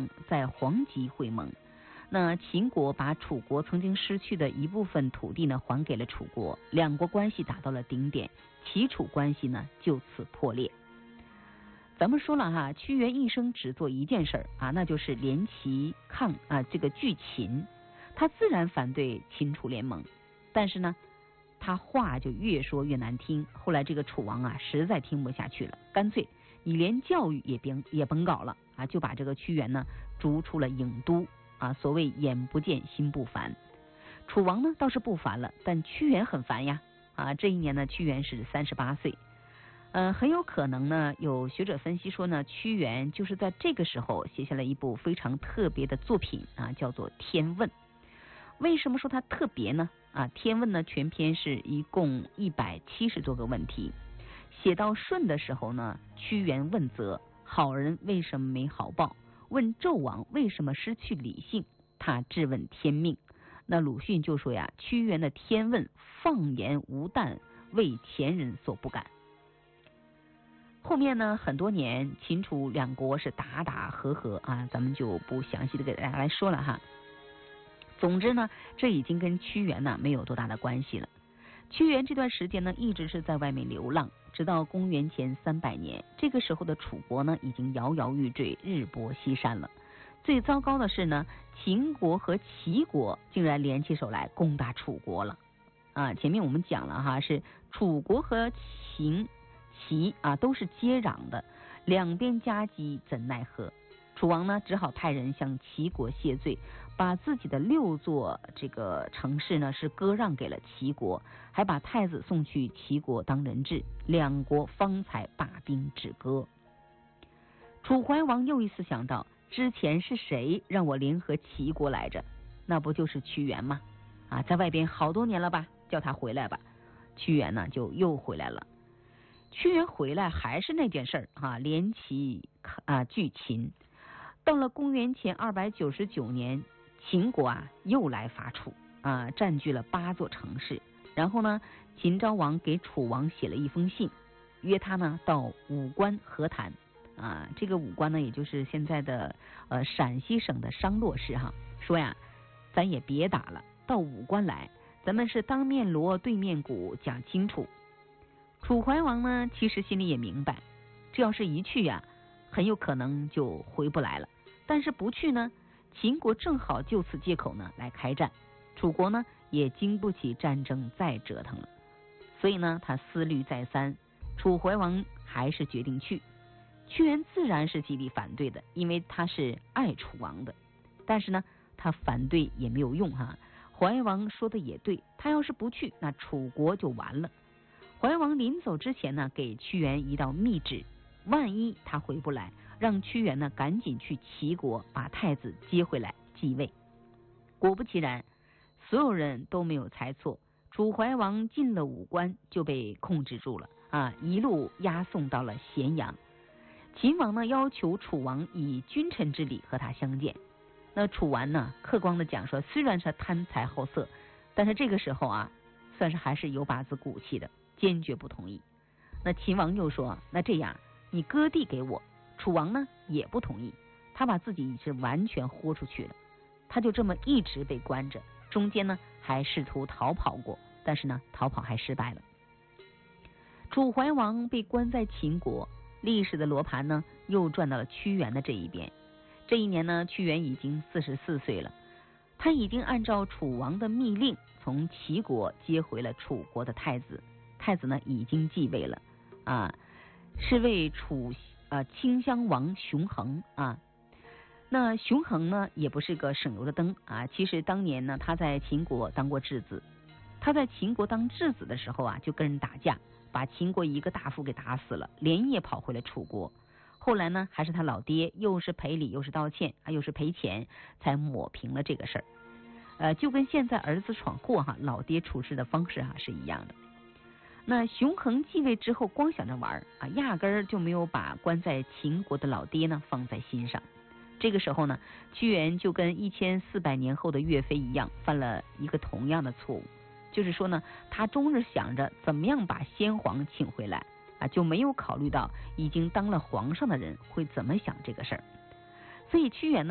王在黄棘会盟。那秦国把楚国曾经失去的一部分土地呢还给了楚国，两国关系达到了顶点，齐楚关系呢就此破裂。咱们说了哈，屈原一生只做一件事啊，那就是联齐拒秦。他自然反对秦楚联盟，但是呢他话就越说越难听。后来这个楚王啊实在听不下去了，干脆你连教育也甭搞了啊，就把这个屈原呢逐出了郢都啊。所谓眼不见心不烦，楚王呢倒是不烦了，但屈原很烦呀啊。这一年呢屈原是38岁。很有可能呢，有学者分析说呢，屈原就是在这个时候写下了一部非常特别的作品啊，叫做《天问》。为什么说它特别呢？啊，《天问》呢全篇是一共170多个问题。写到舜的时候呢，屈原问责，好人为什么没好报？问纣王为什么失去理性？他质问天命。那鲁迅就说呀，屈原的《天问》放言无诞，为前人所不敢。后面呢，很多年秦楚两国是打打和和啊，咱们就不详细的给大家来说了哈。总之呢，这已经跟屈原呢没有多大的关系了。屈原这段时间呢，一直是在外面流浪，直到公元前300年，这个时候的楚国呢，已经摇摇欲坠，日薄西山了。最糟糕的是呢，秦国和齐国竟然联起手来攻打楚国了啊！前面我们讲了哈，是楚国和齐啊都是接壤的，两边夹击怎奈何？楚王呢只好派人向齐国谢罪，把自己的6座这个城市呢是割让给了齐国，还把太子送去齐国当人质，两国方才罢兵止戈。楚怀王又一次想到，之前是谁让我联合齐国来着？那不就是屈原吗？啊，在外边好多年了吧，叫他回来吧。屈原呢就又回来了。屈原回来还是那件事儿啊，联齐拒秦。到了公元前299年，秦国啊又来伐楚啊，占据了8座城市。然后呢，秦昭王给楚王写了一封信，约他呢到武关和谈啊。这个武关呢，也就是现在的陕西省的商洛市哈。说呀，咱也别打了，到武关来，咱们是当面锣对面鼓，讲清楚。楚怀王呢，其实心里也明白，这要是一去呀，很有可能就回不来了。但是不去呢，秦国正好就此借口呢来开战，楚国呢也经不起战争再折腾了。所以呢，他思虑再三，楚怀王还是决定去。屈原自然是极力反对的，因为他是爱楚王的。但是呢，他反对也没有用哈。怀王说的也对，他要是不去，那楚国就完了。怀王临走之前呢，给屈原一道密旨，万一他回不来，让屈原呢赶紧去齐国把太子接回来继位。果不其然，所有人都没有猜错，楚怀王进了武关就被控制住了啊，一路押送到了咸阳。秦王呢要求楚王以君臣之礼和他相见。那楚王呢客观的讲说，虽然是贪财好色，但是这个时候啊，算是还是有把子骨气的，坚决不同意。那秦王又说，那这样你割地给我。楚王呢也不同意，他把自己是完全豁出去了。他就这么一直被关着，中间呢还试图逃跑过，但是呢逃跑还失败了。楚怀王被关在秦国，历史的罗盘呢又转到了屈原的这一边。这一年呢，屈原已经44岁了，他已经按照楚王的密令从齐国接回了楚国的太子。太子呢已经继位了啊，是为清襄王熊衡啊。那熊衡呢也不是个省油的灯啊，其实当年呢他在秦国当过质子。他在秦国当质子的时候啊，就跟人打架，把秦国一个大夫给打死了，连夜跑回了楚国。后来呢，还是他老爹又是赔礼又是道歉又是赔钱，才抹平了这个事儿。就跟现在儿子闯祸哈，老爹处事的方式是一样的。那熊衡继位之后光想着玩啊，压根儿就没有把关在秦国的老爹呢放在心上。这个时候呢，屈原就跟1400年后的岳飞一样，犯了一个同样的错误，就是说呢，他终日想着怎么样把先皇请回来啊，就没有考虑到已经当了皇上的人会怎么想这个事儿。所以屈原呢